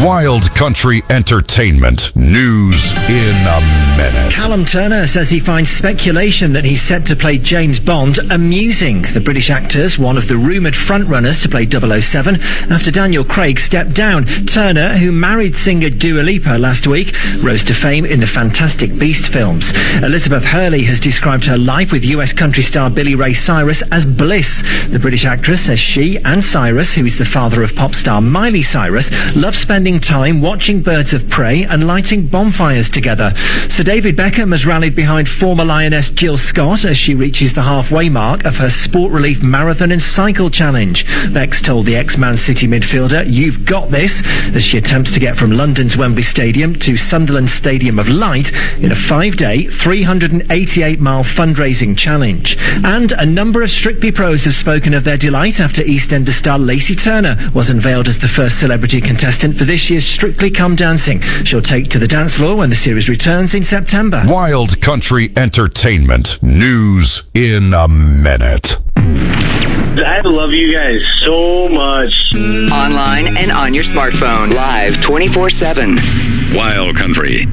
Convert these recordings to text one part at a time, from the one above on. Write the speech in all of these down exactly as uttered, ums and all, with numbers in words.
Wild Country Entertainment news in a minute. Callum Turner says he finds speculation that he's set to play James Bond amusing. The British actor's one of the rumoured frontrunners to play double oh seven after Daniel Craig stepped down. Turner, who married singer Dua Lipa last week, rose to fame in the Fantastic Beast films. Elizabeth Hurley has described her life with U S country star Billy Ray Cyrus as bliss. The British actress says she and Cyrus, who is the father of pop star Miley Cyrus, love spending time watching birds of prey and lighting bonfires together. Sir David Beckham has rallied behind former Lioness Jill Scott as she reaches the halfway mark of her Sport Relief Marathon and Cycle Challenge. Bex told the ex-Man City midfielder, "You've got this," as she attempts to get from London's Wembley Stadium to Sunderland's Stadium of Light in a five-day, three hundred eighty-eight mile fundraising challenge. And a number of Strictly pros have spoken of their delight after EastEnders star Lacey Turner was unveiled as the first celebrity contestant for this year's Strictly Come Dancing. She'll take to the dance floor when the series returns in September. Wild Country Entertainment news in a minute. I love you guys so much. Online and on your smartphone. Live twenty-four seven. Wild Country.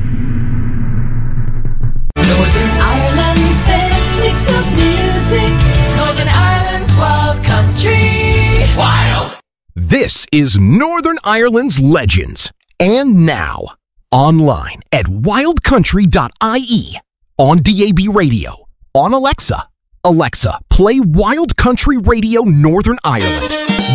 Northern Ireland's best mix of music. Northern Ireland's Wild Country. Wild. This is Northern Ireland's Legends. And now, online at wild country dot I E, on D A B Radio, on Alexa. Alexa, play Wild Country Radio Northern Ireland.